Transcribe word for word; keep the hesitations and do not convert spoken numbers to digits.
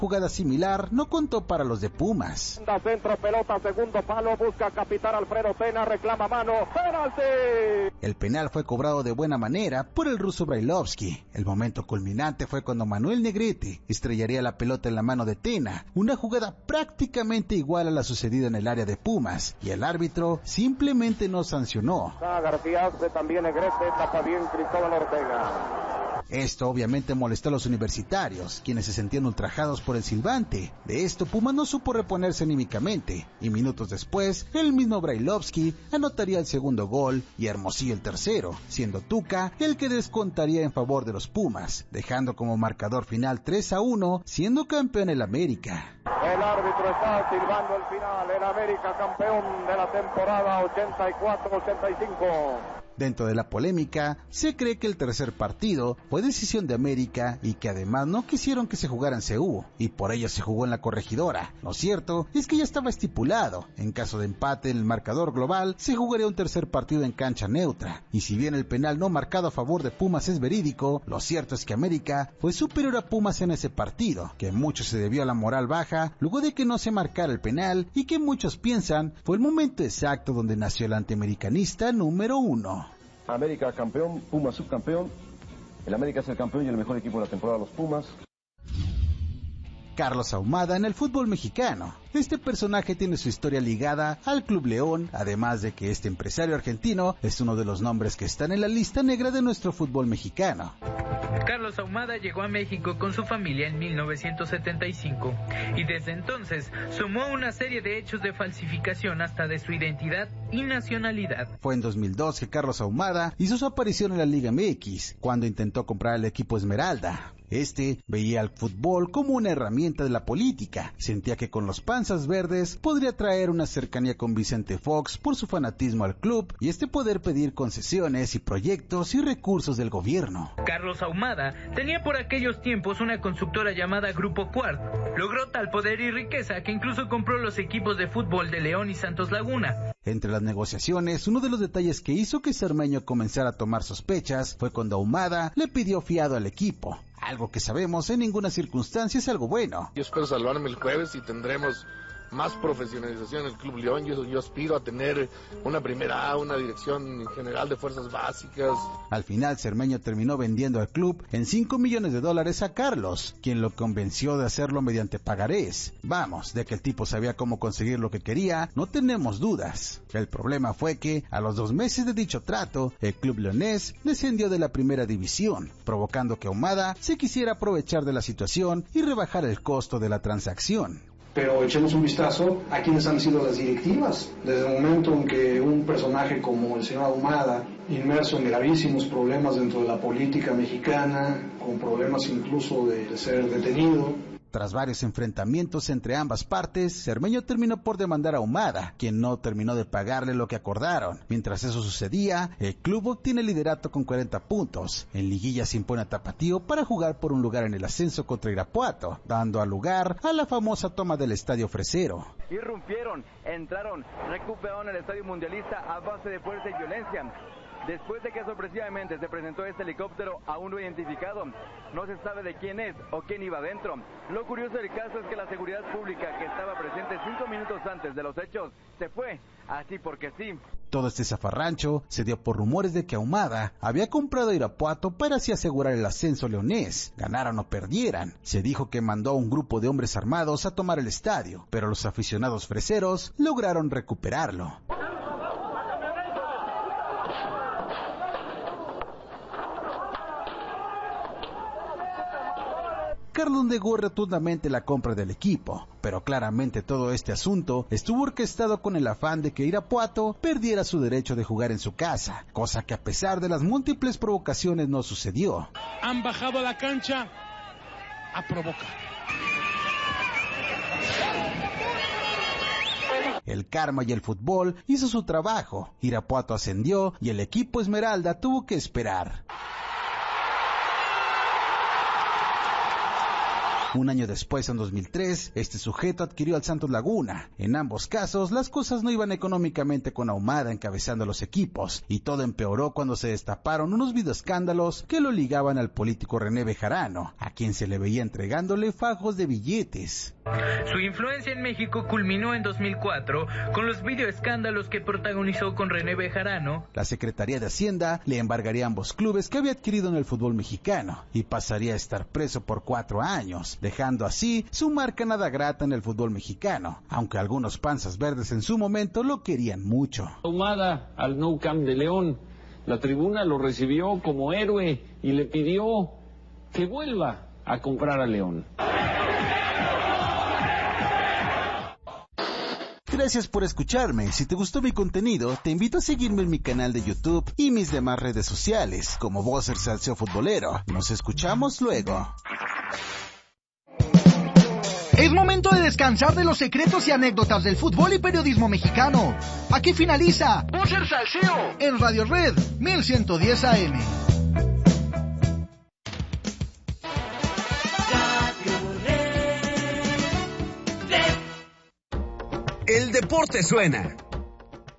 Jugada similar no contó para los de Pumas. Da centro, pelota, segundo palo, busca capitán Alfredo Tena, reclama mano, ¡penalti! El penal fue cobrado de buena manera por el ruso Brailovsky. El momento culminante fue cuando Manuel Negrete estrellaría la pelota en la mano de Tena, una jugada prácticamente igual a la sucedida en el área de Pumas, y el árbitro simplemente no sancionó. García hace también Negrete, tapa bien Cristóbal Ortega. Esto obviamente molestó a los universitarios, quienes se sentían ultrajados por el silbante. De esto Pumas no supo reponerse anímicamente, y minutos después, el mismo Brailovsky anotaría el segundo gol y Hermosillo el tercero, siendo Tuca el que descontaría en favor de los Pumas, dejando como marcador final tres a uno, siendo campeón el América. El árbitro está silbando el final, el América campeón de la temporada ochenta y cuatro ochenta y cinco. Dentro de la polémica, se cree que el tercer partido fue decisión de América y que además no quisieron que se jugara en C U, y por ello se jugó en la Corregidora. Lo cierto es que ya estaba estipulado, en caso de empate en el marcador global, se jugaría un tercer partido en cancha neutra, y si bien el penal no marcado a favor de Pumas es verídico, lo cierto es que América fue superior a Pumas en ese partido, que mucho se debió a la moral baja, luego de que no se marcara el penal, y que muchos piensan fue el momento exacto donde nació el antiamericanista número uno. América campeón, Pumas subcampeón. El América es el campeón y el mejor equipo de la temporada, los Pumas. Carlos Ahumada en el fútbol mexicano. Este personaje tiene su historia ligada al Club León, además de que este empresario argentino es uno de los nombres que están en la lista negra de nuestro fútbol mexicano. Carlos Ahumada llegó a México con su familia en mil novecientos setenta y cinco y desde entonces sumó una serie de hechos de falsificación hasta de su identidad y nacionalidad. Fue en dos mil dos que Carlos Ahumada hizo su aparición en la Liga M X, cuando intentó comprar el equipo Esmeralda. Este veía al fútbol como una herramienta de la política. Sentía que con los panzas verdes podría traer una cercanía con Vicente Fox por su fanatismo al club y este poder pedir concesiones y proyectos y recursos del gobierno. Carlos Ahumada tenía por aquellos tiempos una constructora llamada Grupo Cuart. Logró tal poder y riqueza que incluso compró los equipos de fútbol de León y Santos Laguna. Entre las negociaciones, uno de los detalles que hizo que Cermeño comenzara a tomar sospechas fue cuando Ahumada le pidió fiado al equipo. Algo que sabemos en ninguna circunstancia es algo bueno. Yo espero salvarme el jueves y tendremos más profesionalización en el Club León. Yo, yo aspiro a tener una primera A, una dirección general de fuerzas básicas. Al final, Cermeño terminó vendiendo al club en cinco millones de dólares a Carlos, quien lo convenció de hacerlo mediante pagarés. Vamos, de que el tipo sabía cómo conseguir lo que quería, no tenemos dudas. El problema fue que, a los dos meses de dicho trato, el club leonés descendió de la primera división, provocando que Ahumada se quisiera aprovechar de la situación y rebajar el costo de la transacción. Pero echemos un vistazo a quienes han sido las directivas. Desde el momento en que un personaje como el señor Ahumada, inmerso en gravísimos problemas dentro de la política mexicana, con problemas incluso de, de ser detenido. Tras varios enfrentamientos entre ambas partes, Cermeño terminó por demandar a Ahumada, quien no terminó de pagarle lo que acordaron. Mientras eso sucedía, el club obtiene liderato con cuarenta puntos. En liguilla se impone a Tapatío para jugar por un lugar en el ascenso contra Irapuato, dando lugar a la famosa toma del Estadio Fresero. Irrumpieron, entraron, recuperaron el Estadio Mundialista a base de fuerza y violencia. Después de que sorpresivamente se presentó este helicóptero aún no identificado, no se sabe de quién es o quién iba adentro. Lo curioso del caso es que la seguridad pública que estaba presente cinco minutos antes de los hechos se fue, así porque sí. Todo este zafarrancho se dio por rumores de que Ahumada había comprado Irapuato para así asegurar el ascenso leonés, ganaran o perdieran. Se dijo que mandó a un grupo de hombres armados a tomar el estadio, pero los aficionados freseros lograron recuperarlo. Carlos negó rotundamente la compra del equipo, pero claramente todo este asunto estuvo orquestado con el afán de que Irapuato perdiera su derecho de jugar en su casa, cosa que a pesar de las múltiples provocaciones no sucedió. Han bajado a la cancha a provocar. El karma y el fútbol hizo su trabajo, Irapuato ascendió y el equipo Esmeralda tuvo que esperar. Un año después, en dos mil tres, este sujeto adquirió al Santos Laguna. En ambos casos, las cosas no iban económicamente con Ahumada encabezando los equipos, y todo empeoró cuando se destaparon unos videoescándalos que lo ligaban al político René Bejarano, a quien se le veía entregándole fajos de billetes. Su influencia en México culminó en dos mil cuatro con los videoescándalos que protagonizó con René Bejarano. La Secretaría de Hacienda le embargaría ambos clubes que había adquirido en el fútbol mexicano y pasaría a estar preso por cuatro años, dejando así su marca nada grata en el fútbol mexicano, aunque algunos panzas verdes en su momento lo querían mucho. Ahumada al Nou Camp de León, la tribuna lo recibió como héroe y le pidió que vuelva a comprar a León. Gracias por escucharme. Si te gustó mi contenido, te invito a seguirme en mi canal de YouTube y mis demás redes sociales, como Bosser Salseo Futbolero. Nos escuchamos luego. Es momento de descansar de los secretos y anécdotas del fútbol y periodismo mexicano. Aquí finaliza Bosser Salseo en Radio Red mil ciento diez A M. El deporte suena.